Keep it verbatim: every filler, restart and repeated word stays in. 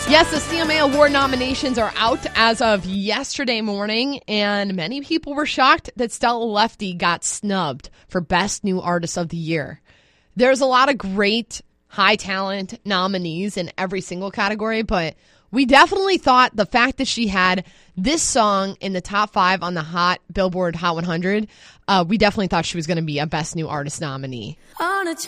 Yes, the C M A Award nominations are out as of yesterday morning, and many people were shocked that Stella Lefty got snubbed for Best New Artist of the Year. There's a lot of great high talent nominees in every single category, but we definitely thought the fact that she had this song in the top five on the Hot Billboard Hot one hundred, uh, we definitely thought she was going to be a Best New Artist nominee.